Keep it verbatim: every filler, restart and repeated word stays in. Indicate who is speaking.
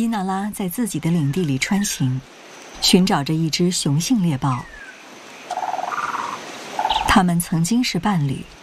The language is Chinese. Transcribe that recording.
Speaker 1: 伊娜拉在自己的领地里穿行，寻找着一只雄性猎豹。他们曾经是伴侣，